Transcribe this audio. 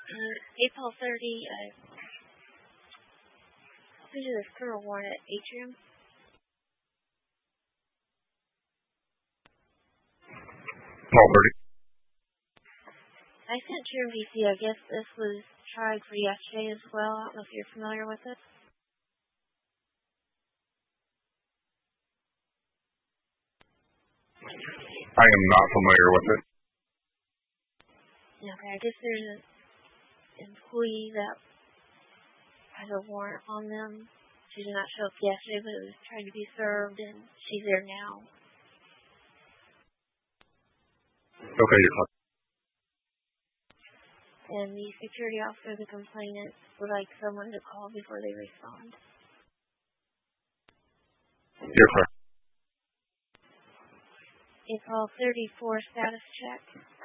April 30, we did this criminal warrant at Atrium. Paul 30. I sent Truman PC. I guess this was tried for yesterday as well. I don't know if you're familiar with it. I am not familiar with it. Okay, I guess there's an employee that has a warrant on them. She did not show up yesterday, but it was trying to be served, and she's there now. Okay, you're fine. And the security officer, the complainant, would like someone to call before they respond. You're correct. April 34 status check.